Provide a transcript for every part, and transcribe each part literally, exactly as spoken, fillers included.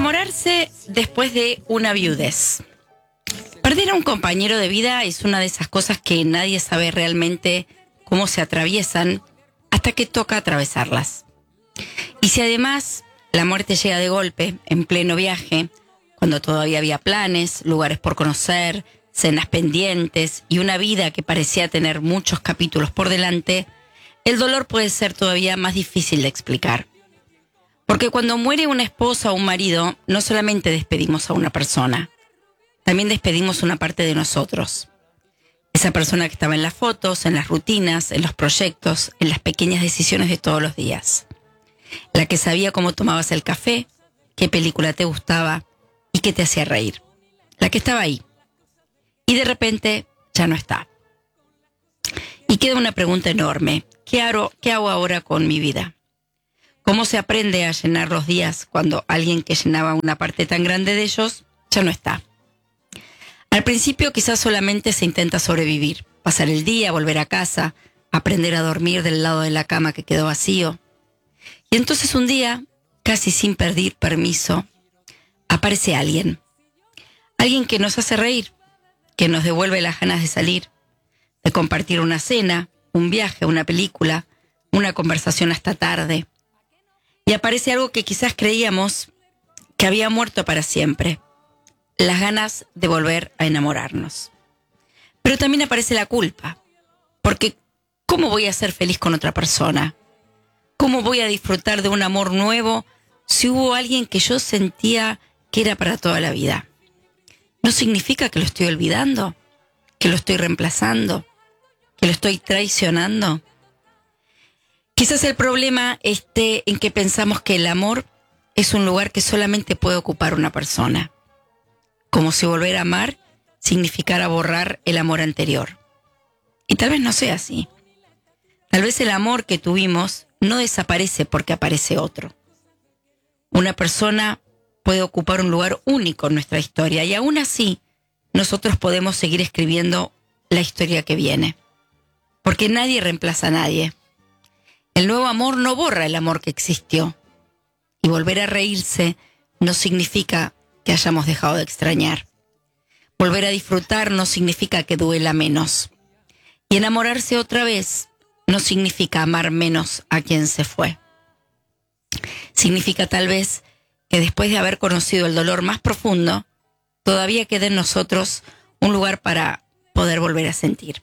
Enamorarse después de una viudez. Perder a un compañero de vida es una de esas cosas que nadie sabe realmente cómo se atraviesan hasta que toca atravesarlas. Y si además la muerte llega de golpe, en pleno viaje, cuando todavía había planes, lugares por conocer, cenas pendientes y una vida que parecía tener muchos capítulos por delante, el dolor puede ser todavía más difícil de explicar. Porque cuando muere una esposa o un marido, no solamente despedimos a una persona, también despedimos una parte de nosotros. Esa persona que estaba en las fotos, en las rutinas, en los proyectos, en las pequeñas decisiones de todos los días. La que sabía cómo tomabas el café, qué película te gustaba y qué te hacía reír. La que estaba ahí. Y de repente ya no está. Y queda una pregunta enorme. ¿Qué hago, qué hago ahora con mi vida? ¿Cómo se aprende a llenar los días cuando alguien que llenaba una parte tan grande de ellos ya no está? Al principio quizás solamente se intenta sobrevivir, pasar el día, volver a casa, aprender a dormir del lado de la cama que quedó vacío. Y entonces un día, casi sin pedir permiso, aparece alguien. Alguien que nos hace reír, que nos devuelve las ganas de salir, de compartir una cena, un viaje, una película, una conversación hasta tarde. Y aparece algo que quizás creíamos que había muerto para siempre. Las ganas de volver a enamorarnos. Pero también aparece la culpa. Porque ¿cómo voy a ser feliz con otra persona? ¿Cómo voy a disfrutar de un amor nuevo si hubo alguien que yo sentía que era para toda la vida? ¿No significa que lo estoy olvidando? ¿Que lo estoy reemplazando? ¿Que lo estoy traicionando? Quizás el problema esté en que pensamos que el amor es un lugar que solamente puede ocupar una persona. Como si volver a amar significara borrar el amor anterior. Y tal vez no sea así. Tal vez el amor que tuvimos no desaparece porque aparece otro. Una persona puede ocupar un lugar único en nuestra historia y aún así nosotros podemos seguir escribiendo la historia que viene. Porque nadie reemplaza a nadie. El nuevo amor no borra el amor que existió. Y volver a reírse no significa que hayamos dejado de extrañar. Volver a disfrutar no significa que duela menos. Y enamorarse otra vez no significa amar menos a quien se fue. Significa tal vez que después de haber conocido el dolor más profundo, todavía queda en nosotros un lugar para poder volver a sentir.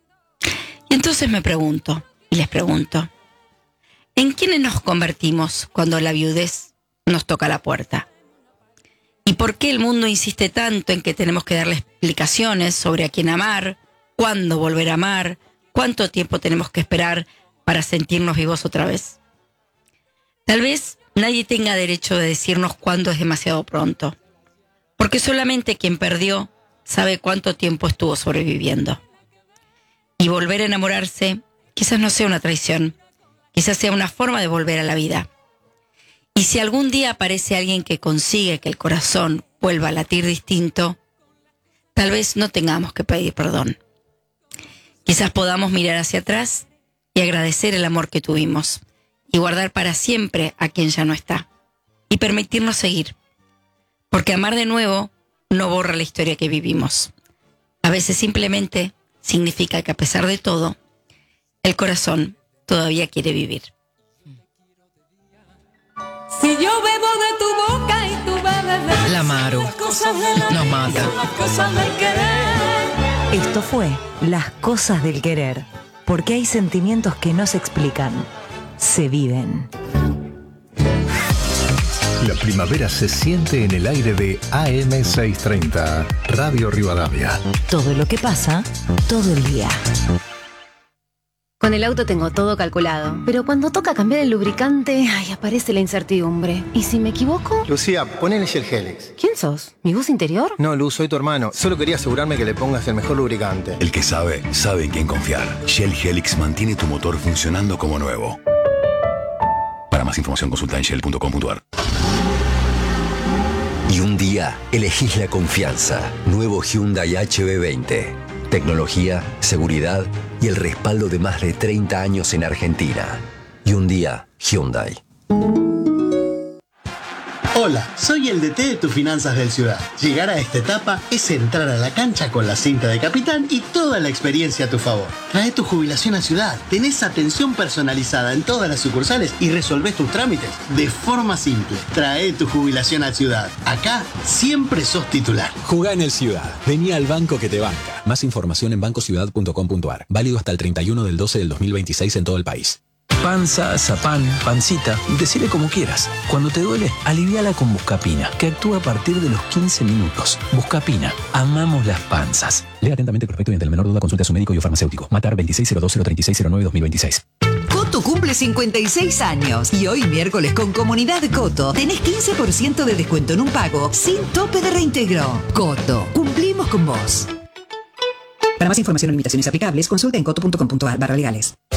Y entonces me pregunto, y les pregunto, ¿en quiénes nos convertimos cuando la viudez nos toca la puerta? ¿Y por qué el mundo insiste tanto en que tenemos que darle explicaciones sobre a quién amar, cuándo volver a amar, cuánto tiempo tenemos que esperar para sentirnos vivos otra vez? Tal vez nadie tenga derecho de decirnos cuándo es demasiado pronto, porque solamente quien perdió sabe cuánto tiempo estuvo sobreviviendo. Y volver a enamorarse quizás no sea una traición, quizás sea una forma de volver a la vida. Y si algún día aparece alguien que consigue que el corazón vuelva a latir distinto, tal vez no tengamos que pedir perdón. Quizás podamos mirar hacia atrás y agradecer el amor que tuvimos y guardar para siempre a quien ya no está y permitirnos seguir. Porque amar de nuevo no borra la historia que vivimos. A veces simplemente significa que a pesar de todo, el corazón todavía quiere vivir. Si yo bebo de tu boca y tú bebes de la Maru nos mata. Esto fue Las Cosas del Querer, porque hay sentimientos que no se explican, se viven. La primavera se siente en el aire de A M seiscientos treinta, Radio Rivadavia. Todo lo que pasa, todo el día. Con el auto tengo todo calculado, pero cuando toca cambiar el lubricante, ay, aparece la incertidumbre. ¿Y si me equivoco? Lucía, ponele Shell Helix. ¿Quién sos? ¿Mi voz interior? No, Luz, soy tu hermano. Solo quería asegurarme que le pongas el mejor lubricante. El que sabe, sabe en quién confiar. Shell Helix mantiene tu motor funcionando como nuevo. Para más información consulta en shell punto com punto a r. Y un día elegís la confianza. Nuevo Hyundai H B veinte. Tecnología, seguridad y el respaldo de más de treinta años en Argentina. Y un día, Hyundai. Hola, soy el D T de tus finanzas del Ciudad. Llegar a esta etapa es entrar a la cancha con la cinta de capitán y toda la experiencia a tu favor. Trae tu jubilación a Ciudad, tenés atención personalizada en todas las sucursales y resolvés tus trámites de forma simple. Trae tu jubilación a Ciudad. Acá siempre sos titular. Jugá en el Ciudad. Vení al banco que te banca. Más información en banco ciudad punto com punto ar. Válido hasta el treinta y uno del doce del dos mil veintiséis en todo el país. Panza, zapán, pancita, decile como quieras. Cuando te duele, aliviala con Buscapina, que actúa a partir de los quince minutos. Buscapina, amamos las panzas. Lea atentamente el prospecto y ante el menor duda consulte a su médico y o farmacéutico. Matar veintiséis cero dos cero treinta y seis cero nueve dos mil veintiséis. Coto cumple cincuenta y seis años y hoy miércoles con Comunidad Coto tenés quince por ciento de descuento en un pago sin tope de reintegro. Coto, cumplimos con vos. Para más información o limitaciones aplicables, consulta en coto punto com punto ar barra legales.